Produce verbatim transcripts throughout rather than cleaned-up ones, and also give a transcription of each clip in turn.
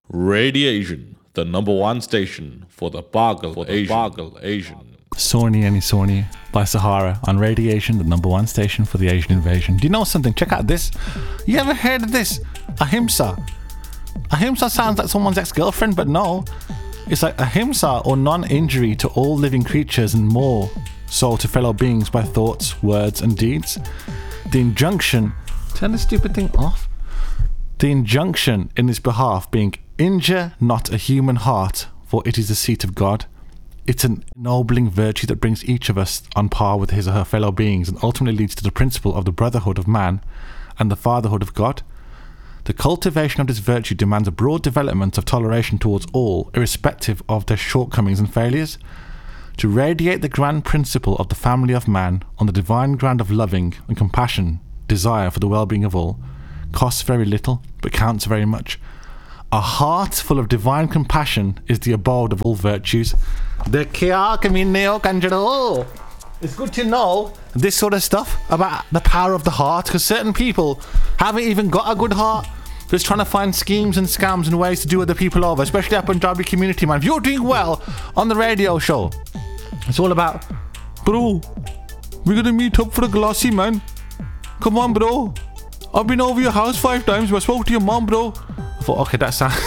Radiation, the number one station for the Bagal for the Asian. Bagal Asian. Sorny Any Sorny by Sahara on Radiation, the number one station for the Asian invasion. Do you know something? Check out this. You ever heard of this? Ahimsa. Ahimsa sounds like someone's ex-girlfriend, but no. It's like ahimsa, or non-injury to all living creatures and more so to fellow beings by thoughts, words and deeds. The injunction, turn the stupid thing off. The injunction in this behalf being, injure not a human heart, for it is the seat of God. It's an ennobling virtue that brings each of us on par with his or her fellow beings and ultimately leads to the principle of the brotherhood of man and the fatherhood of God. The cultivation of this virtue demands a broad development of toleration towards all, irrespective of their shortcomings and failures. To radiate the grand principle of the family of man on the divine ground of loving and compassion, desire for the well-being of all, costs very little, but counts very much. A heart full of divine compassion is the abode of all virtues. The It's good to know this sort of stuff about the power of the heart, because certain people haven't even got a good heart. Just trying to find schemes and scams and ways to do other people over, especially our Punjabi community, man. If you're doing well on the radio show, it's all about, bro, we're gonna meet up for a glossy, man. Come on, bro. I've been over your house five times. I spoke to your mom, bro. I thought, okay, that's sounds.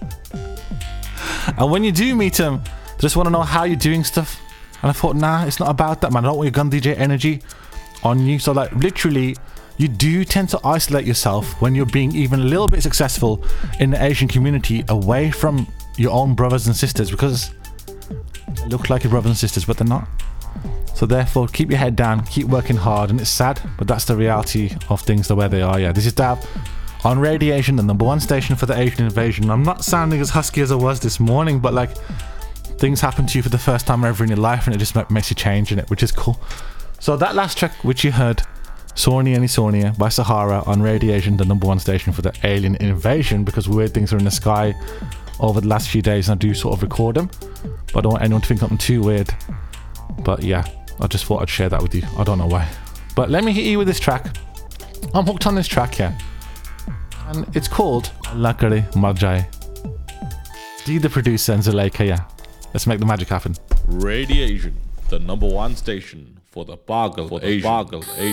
And when you do meet them, they just want to know how you're doing stuff. And I thought, nah, it's not about that, man. I don't want your gun D J energy on you. So, like, literally, you do tend to isolate yourself when you're being even a little bit successful in the Asian community away from your own brothers and sisters, because they look like your brothers and sisters, but they're not. So therefore, keep your head down, keep working hard, and it's sad, but that's the reality of things the way they are. Yeah, this is Dav on Radiation, the number one station for the Asian invasion. I'm not sounding as husky as I was this morning, but like, things happen to you for the first time ever in your life, and it just makes you change in it, which is cool. So that last track, which you heard, Sorny Any Sorny by Sahara on Radiation, the number one station for the alien invasion, because weird things are in the sky over the last few days, and I do sort of record them, but I don't want anyone to think I'm too weird. But yeah, I just thought I'd share that with you. I don't know why. But let me hit you with this track. I'm hooked on this track, yeah. And it's called Allah Kare Mar Jaye. D the producer and Zuleika, yeah. Let's make the magic happen. Radiation, the number one station for the Bagal for the Asian. Bagal Asian.